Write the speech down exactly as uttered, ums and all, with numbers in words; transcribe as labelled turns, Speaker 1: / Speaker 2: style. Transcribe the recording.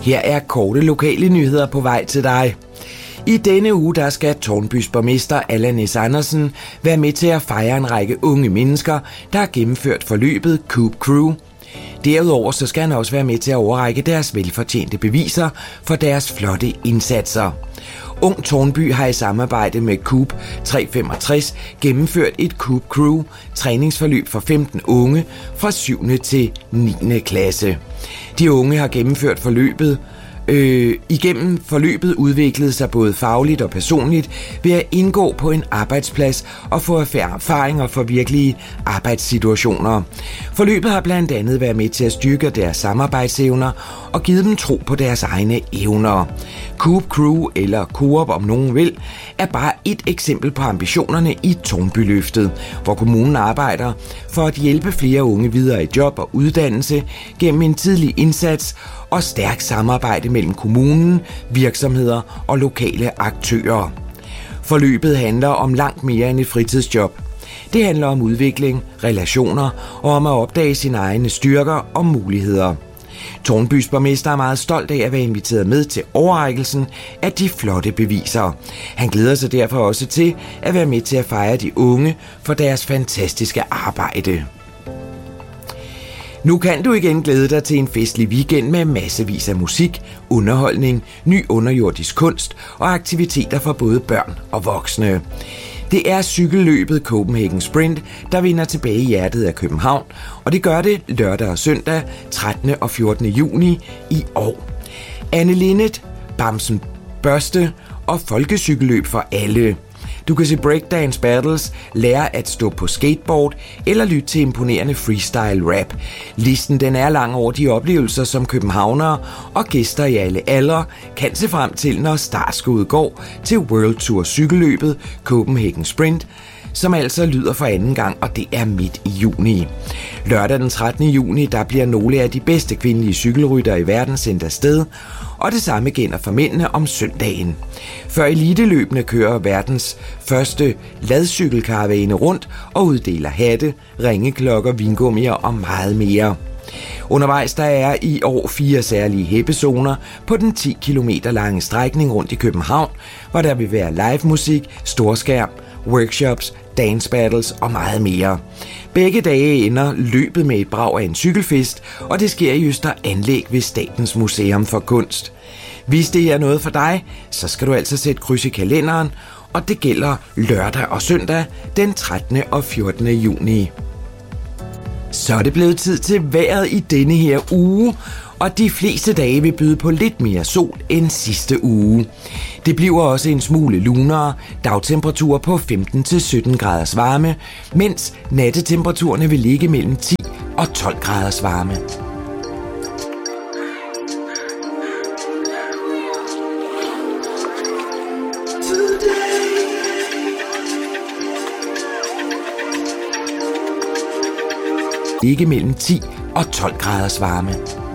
Speaker 1: Her er korte lokale nyheder på vej til dig. I denne uge der skal Tårnbys borgmester Allan S. Andersen være med til at fejre en række unge mennesker, der har gennemført forløbet Coop Crew. Derudover så skal han også være med til at overrække deres velfortjente beviser for deres flotte indsatser. Ung Tårnby har i samarbejde med Coop tre femogtres gennemført et Coop Crew træningsforløb for femten unge fra syvende til niende klasse. De unge har gennemført forløbet Øh, igennem forløbet udviklede sig både fagligt og personligt ved at indgå på en arbejdsplads og få erfaringer for virkelige arbejdssituationer. Forløbet har blandt andet været med til at styrke deres samarbejdsevner og givet dem tro på deres egne evner. Coop Crew, eller Coop om nogen vil, er bare et eksempel på ambitionerne i Tårnbyløftet, hvor kommunen arbejder for at hjælpe flere unge videre i job og uddannelse gennem en tidlig indsats og stærkt samarbejde mellem kommunen, virksomheder og lokale aktører. Forløbet handler om langt mere end et fritidsjob. Det handler om udvikling, relationer og om at opdage sine egne styrker og muligheder. Tårnbys borgmester er meget stolt af at være inviteret med til overrækkelsen af de flotte beviser. Han glæder sig derfor også til at være med til at fejre de unge for deres fantastiske arbejde. Nu kan du igen glæde dig til en festlig weekend med massevis af musik, underholdning, ny underjordisk kunst og aktiviteter for både børn og voksne. Det er cykelløbet Copenhagen Sprint, der vinder tilbage i hjertet af København, og det gør det lørdag og søndag trettende og fjortende juni i år. Anne Linnet, Bamsen Børste og folkecykelløb for alle. Du kan se breakdance battles, lære at stå på skateboard eller lytte til imponerende freestyle rap. Listen den er lang over de oplevelser, som københavnere og gæster i alle aldre kan se frem til, når startskuddet går til World Tour cykelløbet Copenhagen Sprint, som altså lyder for anden gang, og det er midt i juni. Lørdag den trettende juni, der bliver nogle af de bedste kvindelige cykelryttere i verden sendt afsted, og det samme gælder for mændene om søndagen. Før eliteløbene kører verdens første ladcykelkaravane rundt og uddeler hatte, ringeklokker, vingummier og meget mere. Undervejs der er i år fire særlige hæppezoner på den ti kilometer lange strækning rundt i København, hvor der vil være live musik, storskærm, workshops, dance battles og meget mere. Begge dage ender løbet med et brag af en cykelfest, og det sker i Øster Anlæg ved Statens Museum for Kunst. Hvis det er noget for dig, så skal du altså sætte kryds i kalenderen, og det gælder lørdag og søndag den trettende og fjortende juni. Så er det blevet tid til vejret i denne her uge, og de fleste dage vil byde på lidt mere sol end sidste uge. Det bliver også en smule lunere, dagtemperaturer på femten til sytten graders varme, mens nattetemperaturerne vil ligge mellem ti og tolv graders varme. Ligge mellem ti og tolv graders varme.